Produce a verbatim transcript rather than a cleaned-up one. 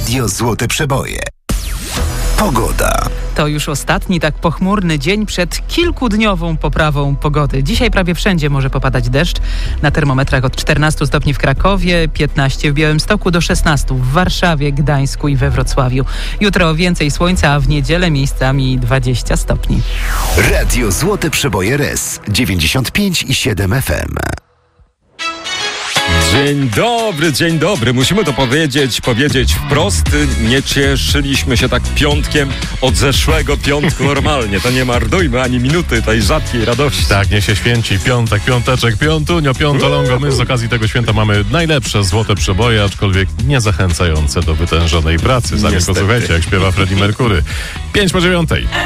Radio Złote Przeboje. Pogoda. To już ostatni tak pochmurny dzień przed kilkudniową poprawą pogody. Dzisiaj prawie wszędzie może popadać deszcz. Na termometrach od czternastu stopni w Krakowie, piętnaście w Białymstoku do szesnastu w Warszawie, Gdańsku i we Wrocławiu. Jutro więcej słońca, a w niedzielę miejscami dwadzieścia stopni. Radio Złote Przeboje R E S dziewięćdziesiąt pięć i siedem F M. Dzień dobry, dzień dobry. Musimy to powiedzieć, powiedzieć wprost. Nie cieszyliśmy się tak piątkiem od zeszłego piątku normalnie. To nie marnujmy ani minuty tej rzadkiej radości. Tak, nie się święci. Piątek, piąteczek, piątunio, piątolongo. My z okazji tego święta mamy najlepsze złote przeboje, aczkolwiek nie zachęcające do wytężonej pracy. Zamiast posłuchajcie, jak śpiewa Freddie Mercury. Pięć po dziewiątej.